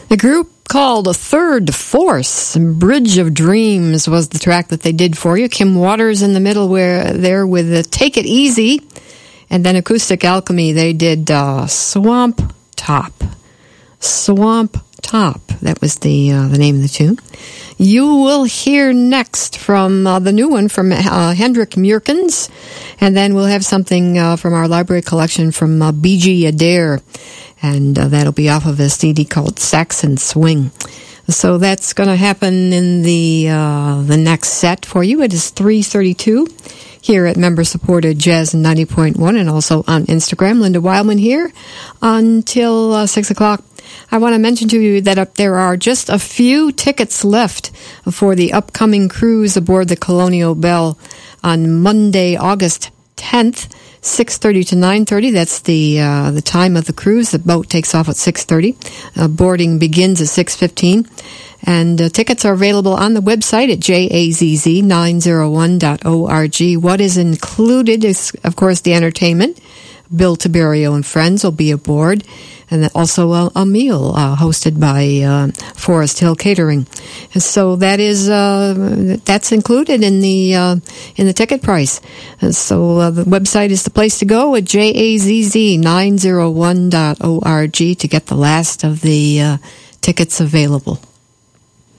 A group called Third Force, Bridge of Dreams was the track that they did for you. Kim Waters in the middle there with Take It Easy. And then Acoustic Alchemy, they did Swamp Top. Swamp Top, that was the name of the tune. You will hear next from the new one from Hendrik Murkens, and then we'll have something from our library collection from B.G. Adair, and that'll be off of a CD called Saxon Swing. So that's going to happen in the next set for you. It is 3:32 here at member-supported Jazz 90.1 and also on Instagram. Linda Wildman here until 6 o'clock. I want to mention to you that there are just a few tickets left for the upcoming cruise aboard the Colonial Belle on Monday, August 10th, 6:30 to 9:30. That's the time of the cruise. The boat takes off at 6:30. Boarding begins at 6:15. And tickets are available on the website at jazz901.org. What is included is, of course, the entertainment. Bill Tiberio and friends will be aboard, and then also a meal hosted by Forest Hill Catering. And so that is that's included in the ticket price. And so the website is the place to go at jazz901.org to get the last of the tickets available.